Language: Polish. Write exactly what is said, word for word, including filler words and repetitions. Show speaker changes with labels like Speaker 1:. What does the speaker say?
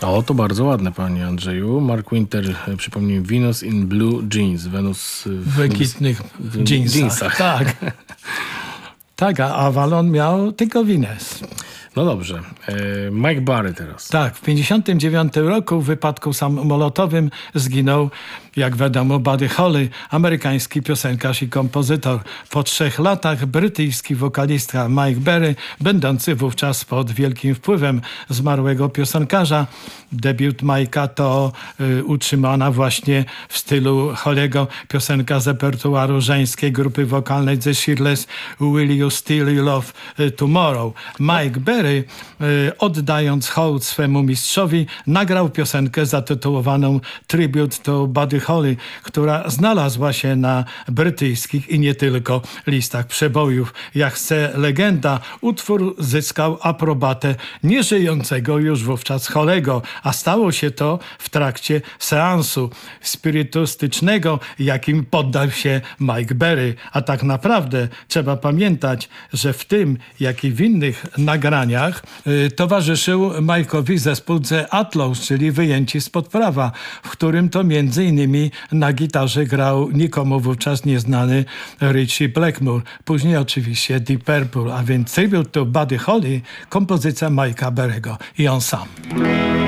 Speaker 1: O, to bardzo ładne, panie Andrzeju. Mark Winter, e, przypomnij, Venus in Blue Jeans. Wenus
Speaker 2: W błękitnych
Speaker 1: w
Speaker 2: jeansach.
Speaker 1: jeansach.
Speaker 2: Tak. Tak, a Avalon miał tylko Venus.
Speaker 1: No dobrze. E, Mike Barry teraz.
Speaker 2: Tak, w pięćdziesiątym dziewiątym roku w wypadku samolotowym zginął, jak wiadomo, Buddy Holly, amerykański piosenkarz i kompozytor. Po trzech latach brytyjski wokalista Mike Barry, będący wówczas pod wielkim wpływem zmarłego piosenkarza. Debiut Mike'a to y, utrzymana właśnie w stylu Holly'ego piosenka z repertuaru żeńskiej grupy wokalnej The Shirless, Will You Still Love Tomorrow. Mike Barry, y, oddając hołd swemu mistrzowi, nagrał piosenkę zatytułowaną Tribute to Buddy Holly, która znalazła się na brytyjskich i nie tylko listach przebojów. Jak chce legenda, utwór zyskał aprobatę nieżyjącego już wówczas Holly'ego, a stało się to w trakcie seansu spirytystycznego, jakim poddał się Mike Barry. A tak naprawdę trzeba pamiętać, że w tym, jak i w innych nagraniach y, towarzyszył Mike'owi zespół The Outlaws, czyli Wyjęci spod prawa, w którym to między innymi na gitarze grał nikomu wówczas nieznany Ritchie Blackmore. Później oczywiście Deep Purple, a więc Tribute to Buddy Holly, kompozycja Mike'a Barry'ego i on sam.